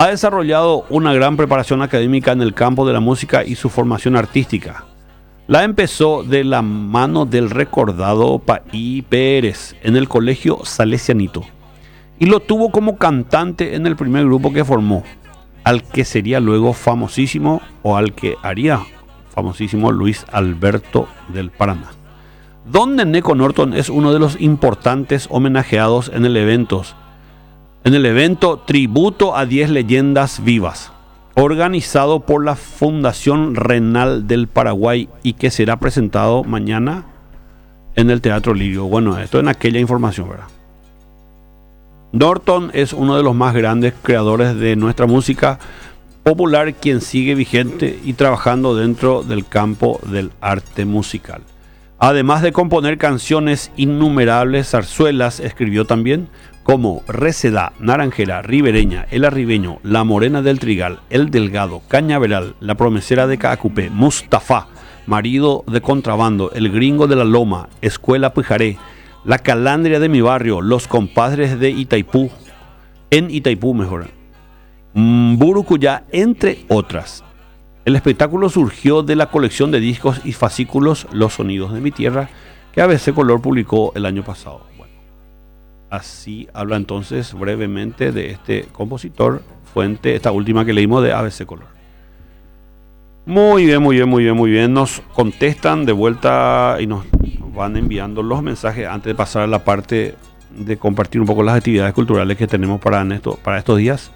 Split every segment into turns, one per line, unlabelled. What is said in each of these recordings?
Ha desarrollado una gran preparación académica en el campo de la música y su formación artística. La empezó de la mano del recordado Paí Pérez en el Colegio Salesianito y lo tuvo como cantante en el primer grupo que formó, al que sería luego famosísimo o al que haría famosísimo Luis Alberto del Paraná. Don Neneco Norton es uno de los importantes homenajeados en el evento Tributo a 10 Leyendas Vivas, organizado por la Fundación Renal del Paraguay y que será presentado mañana en el Teatro Lirio. Bueno, esto en aquella información, ¿verdad? Norton es uno de los más grandes creadores de nuestra música popular, quien sigue vigente y trabajando dentro del campo del arte musical. Además de componer canciones, innumerables zarzuelas escribió también, como Receda, Naranjera, Ribereña, El Arribeño, La Morena del Trigal, El Delgado, Cañaveral, La Promesera de Caacupé, Mustafa, Marido de Contrabando, El Gringo de la Loma, Escuela Pujaré, La Calandria de mi Barrio, Los Compadres de Itaipú, en Itaipú mejor, Burucuyá, entre otras. El espectáculo surgió de la colección de discos y fascículos Los Sonidos de mi Tierra, que ABC Color publicó el año pasado. Así habla entonces brevemente de este compositor, fuente, esta última que leímos de ABC Color. Muy bien, muy bien, muy bien, muy bien. Nos contestan de vuelta y nos van enviando los mensajes antes de pasar a la parte de compartir un poco las actividades culturales que tenemos para estos días.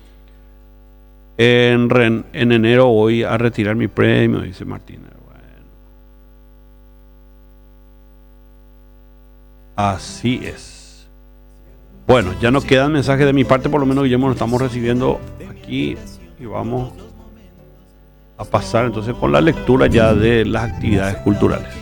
En enero voy a retirar mi premio, dice Martina. Bueno. Así es. Bueno, ya no quedan mensajes de mi parte, por lo menos Guillermo, lo estamos recibiendo aquí y vamos a pasar entonces con la lectura ya de las actividades culturales.